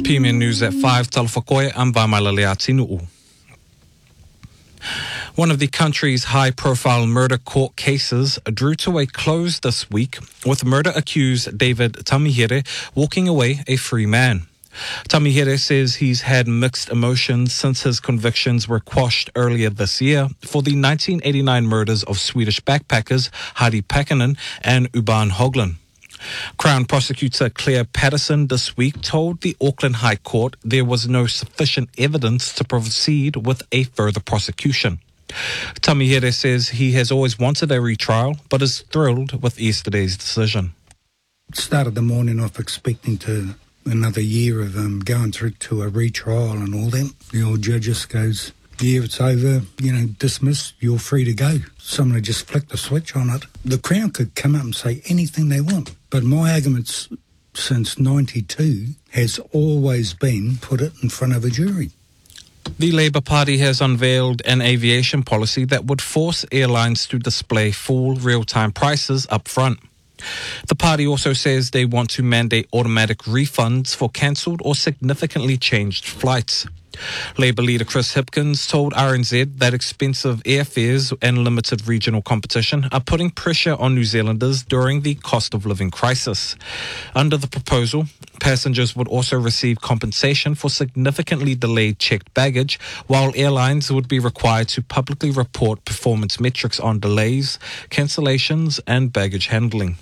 PMN News at 5, Talafakoe, I'm Vaimalaleati Nu'u. One of the country's high-profile murder court cases drew to a close this week, with murder-accused David Tamihere walking away a free man. Tamihere says he's had mixed emotions since his convictions were quashed earlier this year for the 1989 murders of Swedish backpackers Harry Pakkanen and Urban Höglund. Crown Prosecutor Claire Patterson this week told the Auckland High Court there was no sufficient evidence to proceed with a further prosecution. Tamihere says he has always wanted a retrial, but is thrilled with yesterday's decision. Started the morning off expecting to another year of going through to a retrial and all that. The old judge just goes, yeah, it's over, dismissed, you're free to go. Someone just flicked the switch on it. The Crown could come up and say anything they want, but my arguments since 92 has always been put it in front of a jury. The Labour Party has unveiled an aviation policy that would force airlines to display full real-time prices up front. The party also says they want to mandate automatic refunds for cancelled or significantly changed flights. Labour leader Chris Hipkins told RNZ that expensive airfares and limited regional competition are putting pressure on New Zealanders during the cost of living crisis. Under the proposal, passengers would also receive compensation for significantly delayed checked baggage, while airlines would be required to publicly report performance metrics on delays, cancellations and baggage handling.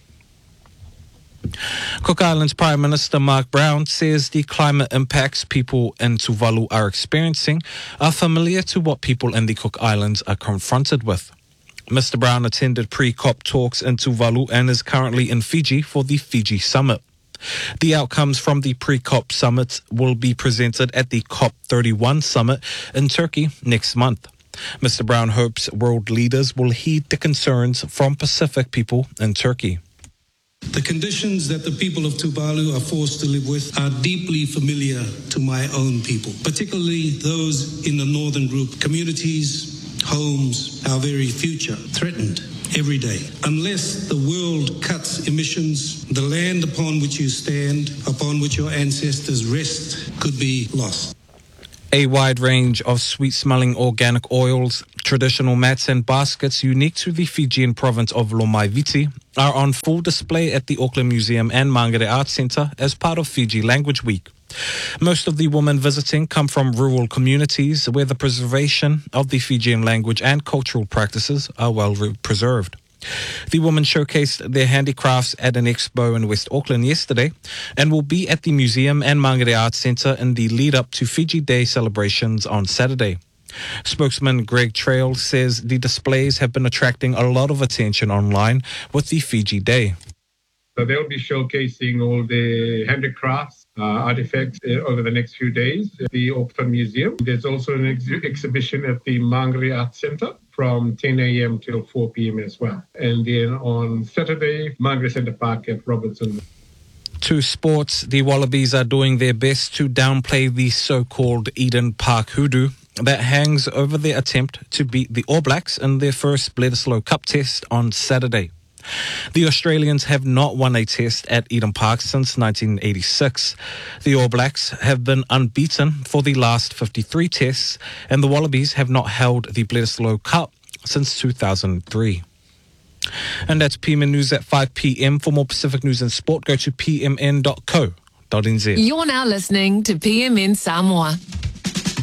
Cook Islands Prime Minister Mark Brown says the climate impacts people in Tuvalu are experiencing are familiar to what people in the Cook Islands are confronted with. Mr. Brown attended pre-COP talks in Tuvalu and is currently in Fiji for the Fiji Summit. The outcomes from the pre-COP summit will be presented at the COP31 summit in Turkey next month. Mr. Brown hopes world leaders will heed the concerns from Pacific people in Turkey. The conditions that the people of Tuvalu are forced to live with are deeply familiar to my own people, particularly those in the northern group. Communities, homes, our very future threatened every day. Unless the world cuts emissions, the land upon which you stand, upon which your ancestors rest, could be lost. A wide range of sweet-smelling organic oils, traditional mats and baskets unique to the Fijian province of Lomaiviti are on full display at the Auckland Museum and Mangere Arts Centre as part of Fiji Language Week. Most of the women visiting come from rural communities where the preservation of the Fijian language and cultural practices are well preserved. The women showcased their handicrafts at an expo in West Auckland yesterday and will be at the museum and Mangere Arts Centre in the lead-up to Fiji Day celebrations on Saturday. Spokesman Greg Trail says the displays have been attracting a lot of attention online with the Fiji Day. So they'll be showcasing all the handicrafts, artifacts over the next few days at the Auckland Museum. There's also an exhibition at the Mangere Arts Centre from 10 a.m. till 4 p.m. as well. And then on Saturday, Mangere Centre Park at Robertson. To sports, the Wallabies are doing their best to downplay the so-called Eden Park hoodoo that hangs over their attempt to beat the All Blacks in their first Bledisloe Cup test on Saturday. The Australians have not won a test at Eden Park since 1986. The All Blacks have been unbeaten for the last 53 tests, and the Wallabies have not held the Bledisloe Cup since 2003. And that's PMN News at 5 p.m. For more Pacific news and sport, go to pmn.co.nz. You're now listening to PMN Samoa.